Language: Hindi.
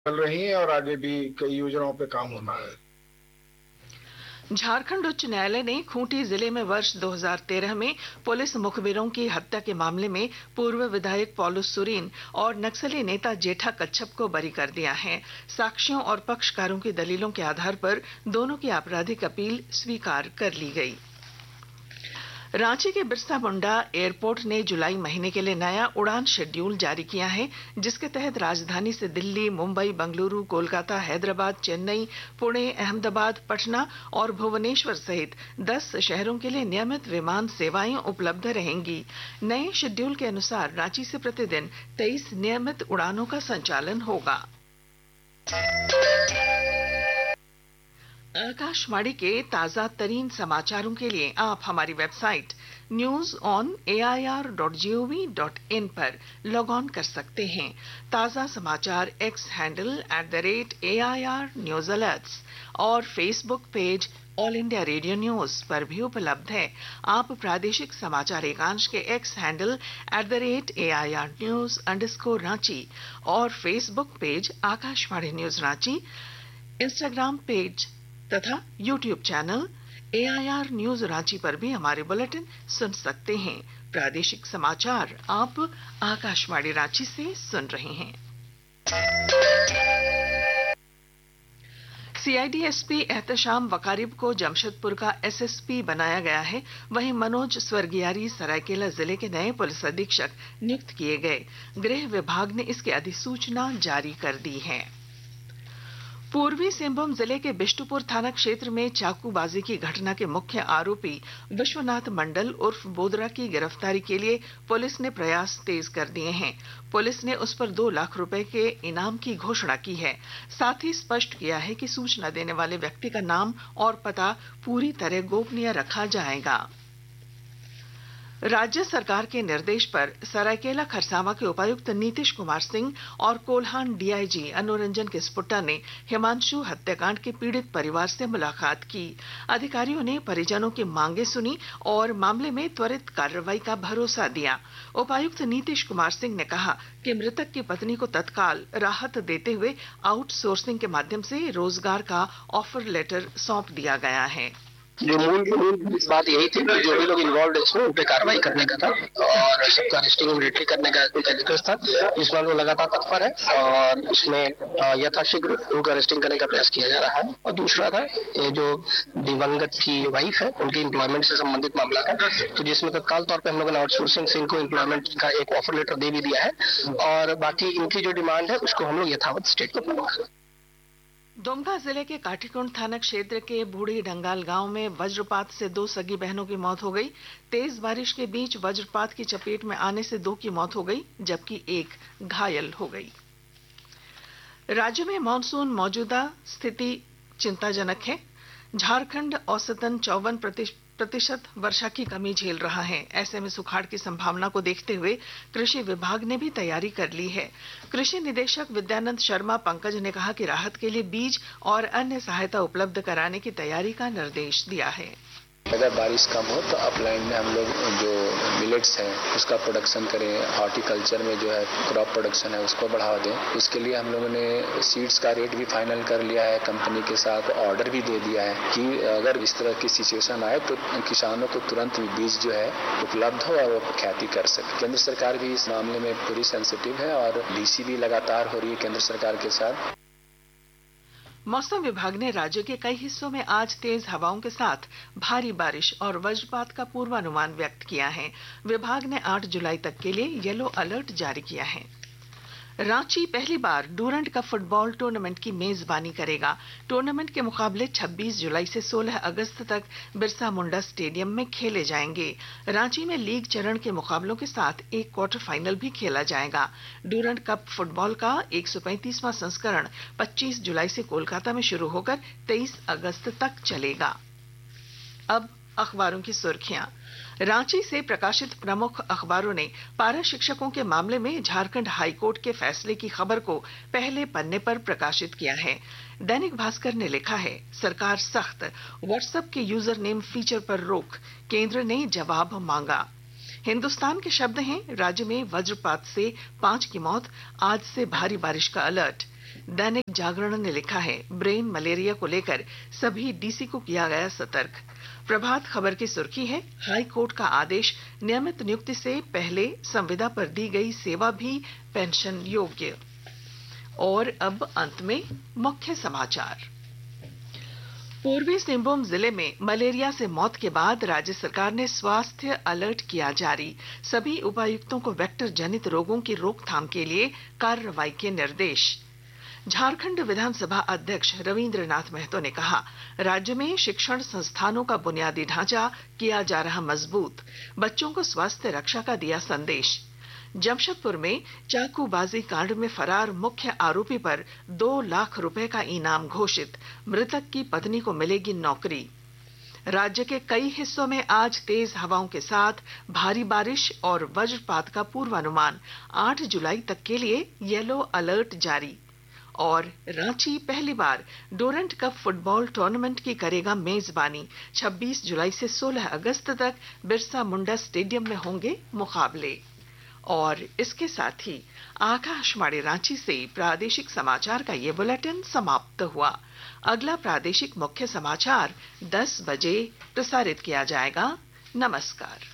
चल रही है और आगे भी कई योजनाओं पे काम होना है। झारखंड उच्च न्यायालय ने खूंटी जिले में वर्ष 2013 में पुलिस मुखबिरों की हत्या के मामले में पूर्व विधायक पॉलुस सुरीन और नक्सली नेता जेठा कच्छप को बरी कर दिया है। साक्ष्यों और पक्षकारों की दलीलों के आधार पर दोनों की आपराधिक अपील स्वीकार कर ली गई। रांची के बिरसा मुंडा एयरपोर्ट ने जुलाई महीने के लिए नया उड़ान शेड्यूल जारी किया है, जिसके तहत राजधानी से दिल्ली, मुंबई, बेंगलुरु, कोलकाता, हैदराबाद, चेन्नई, पुणे, अहमदाबाद, पटना और भुवनेश्वर सहित 10 शहरों के लिए नियमित विमान सेवाएं उपलब्ध रहेंगी। नए शेड्यूल के अनुसार रांची से प्रतिदिन 23 नियमित उड़ानों का संचालन होगा। आकाशवाणी के ताजा तरीन समाचारों के लिए आप हमारी वेबसाइट news.on.air.gov.in पर लॉग ऑन कर सकते हैं। ताजा समाचार x handle @AIR news alerts और Facebook page all India radio news पर भी उपलब्ध है। आप प्रादेशिक समाचार एकांश के एक्स हैंडल @AIR न्यूज_रांची और Facebook page Akashvani news Ranchi, Instagram page तथा YouTube channel AIR news Ranchi पर भी हमारे बुलेटिन सुन सकते हैं। प्रादेशिक समाचार आप आकाशवाणी रांची से सुन रहे हैं। CID SP एहतशाम वकारिब को जमशेदपुर का SSP बनाया गया है। वहीं मनोज स्वर्गियारी सरायकेला जिले के नए पुलिस अधीक्षक नियुक्त किए गए। गृह विभाग ने इसकी अधिसूचना जारी कर दी है। पूर्वी सिंहभूम जिले के बिष्टुपुर थाना क्षेत्र में चाकूबाजी की घटना के मुख्य आरोपी विश्वनाथ मंडल उर्फ बोदरा की गिरफ्तारी के लिए पुलिस ने प्रयास तेज कर दिए हैं। पुलिस ने उस पर 2 लाख रुपए के इनाम की घोषणा की है। साथ ही स्पष्ट किया है कि सूचना देने वाले व्यक्ति का नाम और पता पूरी तरह गोपनीय रखा जाएगा। राज्य सरकार के निर्देश पर सरायकेला खरसावां के उपायुक्त नीतीश कुमार सिंह और कोल्हान DIG अनुरंजन किस्पुट्टा ने हिमांशु हत्याकांड के पीड़ित परिवार से मुलाकात की। अधिकारियों ने परिजनों की मांगे सुनी और मामले में त्वरित कार्रवाई का भरोसा दिया। उपायुक्त नीतीश कुमार सिंह ने कहा कि मृतक की पत्नी को तत्काल राहत देते हुए आउटसोर्सिंग के माध्यम से रोजगार का ऑफर लेटर सौंप दिया गया है। जो मूल बात यही थी कि जो भी लोग इन्वॉल्व है इसमें उन पे कार्रवाई करने का था और सबका अरेस्टिंग इमीडिएटली करने का निर्देश था। इस बार वो लगातार तत्पर है और इसमें यथाशीघ्र उनको अरेस्टिंग करने का प्रयास किया जा रहा है। और दूसरा था ये जो दिवंगत की वाइफ है उनकी एम्प्लॉयमेंट से संबंधित मामला था, तो जिसमें तत्काल तौर पर हम लोगों ने आउटसोर्सिंग से इनको एम्प्लॉयमेंट का एक ऑफर लेटर दे भी दिया है और बाकी इनकी जो डिमांड है उसको हम लोग यथावत स्टेट को पहुंचा। दुमका जिले के काठीकुंड थाना क्षेत्र के बूढ़ी डंगाल गांव में वज्रपात से 2 सगी बहनों की मौत हो गई। तेज बारिश के बीच वज्रपात की चपेट में आने से 2 की मौत हो गई, जबकि 1 घायल हो गई। राज्य में मानसून मौजूदा स्थिति चिंताजनक है। झारखंड औसतन 54% वर्षा की कमी झेल रहा है। ऐसे में सुखाड़ की संभावना को देखते हुए कृषि विभाग ने भी तैयारी कर ली है। कृषि निदेशक विद्यानंद शर्मा पंकज ने कहा कि राहत के लिए बीज और अन्य सहायता उपलब्ध कराने की तैयारी का निर्देश दिया है। अगर बारिश कम हो तो अपलाइन में हम लोग जो मिलेट्स हैं उसका प्रोडक्शन करें, हॉर्टिकल्चर में जो है क्रॉप प्रोडक्शन है उसको बढ़ावा दें। इसके लिए हम लोगों ने सीड्स का रेट भी फाइनल कर लिया है, कंपनी के साथ ऑर्डर भी दे दिया है कि अगर इस तरह की सिचुएशन आए तो किसानों को तुरंत बीज जो है उपलब्ध हो और वो खेती कर सके। केंद्र सरकार भी इस मामले में पूरी सेंसिटिव है और DC भी लगातार हो रही है केंद्र सरकार के साथ। मौसम विभाग ने राज्य के कई हिस्सों में आज तेज हवाओं के साथ भारी बारिश और वज्रपात का पूर्वानुमान व्यक्त किया है। विभाग ने 8 जुलाई तक के लिए येलो अलर्ट जारी किया है। रांची पहली बार डूरंड कप फुटबॉल टूर्नामेंट की मेजबानी करेगा। टूर्नामेंट के मुकाबले 26 जुलाई से 16 अगस्त तक बिरसा मुंडा स्टेडियम में खेले जाएंगे। रांची में लीग चरण के मुकाबलों के साथ एक क्वार्टर फाइनल भी खेला जाएगा। डूरंड कप फुटबॉल का 135वां संस्करण 25 जुलाई से कोलकाता में शुरू होकर 23 अगस्त तक चलेगा। अब अखबारों की सुर्खियां। रांची से प्रकाशित प्रमुख अखबारों ने पारा शिक्षकों के मामले में झारखंड हाईकोर्ट के फैसले की खबर को पहले पन्ने पर प्रकाशित किया है। दैनिक भास्कर ने लिखा है, सरकार सख्त, व्हाट्सएप के यूजर नेम फीचर पर रोक, केंद्र ने जवाब मांगा। हिंदुस्तान के शब्द हैं, राज्य में वज्रपात से 5 की मौत, आज से भारी बारिश का अलर्ट। दैनिक जागरण ने लिखा है ब्रेन मलेरिया को लेकर सभी डीसी को किया गया सतर्क। प्रभात खबर की सुर्खी है हाई कोर्ट का आदेश, नियमित नियुक्ति से पहले संविदा पर दी गई सेवा भी पेंशन योग्य। और अब अंत में मुख्य समाचार। पूर्वी सिंहभूम जिले में मलेरिया से मौत के बाद राज्य सरकार ने स्वास्थ्य अलर्ट किया जारी। सभी उपायुक्तों को वेक्टर जनित रोगों की रोकथाम के लिए कार्रवाई के निर्देश। झारखंड विधानसभा अध्यक्ष रविंद्रनाथ महतो ने कहा राज्य में शिक्षण संस्थानों का बुनियादी ढांचा किया जा रहा मजबूत, बच्चों को स्वास्थ्य रक्षा का दिया संदेश। जमशेदपुर में चाकूबाजी कांड में फरार मुख्य आरोपी पर 2 लाख रुपए का इनाम घोषित, मृतक की पत्नी को मिलेगी नौकरी। राज्य के कई हिस्सों में आज तेज हवाओं के साथ भारी बारिश और वज्रपात का पूर्वानुमान, 8 जुलाई तक के लिए येलो अलर्ट जारी। और रांची पहली बार डोरंट कप फुटबॉल टूर्नामेंट की करेगा मेजबानी। 26 जुलाई से 16 अगस्त तक बिरसा मुंडा स्टेडियम में होंगे मुकाबले। और इसके साथ ही आकाशवाणी रांची से प्रादेशिक समाचार का ये बुलेटिन समाप्त हुआ। अगला प्रादेशिक मुख्य समाचार 10 बजे प्रसारित किया जाएगा। नमस्कार।